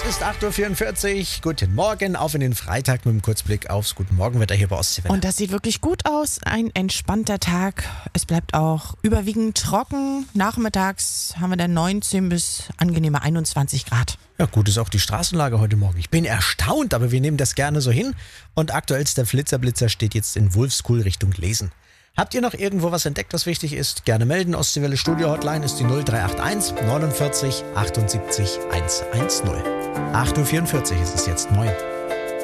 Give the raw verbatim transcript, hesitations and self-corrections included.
ist acht Uhr vierundvierzig. Guten Morgen, auf in den Freitag mit dem Kurzblick aufs Guten Morgenwetter hier bei Ostseewelle. Und das sieht wirklich gut aus. Ein entspannter Tag. Es bleibt auch überwiegend trocken. Nachmittags haben wir dann neunzehn bis angenehme einundzwanzig Grad. Ja, gut ist auch die Straßenlage heute Morgen. Ich bin erstaunt, aber wir nehmen das gerne so hin. Und aktuellster Flitzerblitzer steht jetzt in Wolfskuhl Richtung Lesen. Habt ihr noch irgendwo was entdeckt, was wichtig ist? Gerne melden. Ostseewelle Studio Hotline ist die null drei acht eins neunundvierzig achtundsiebzig hundertzehn. acht Uhr vierundvierzig ist es jetzt. Moin.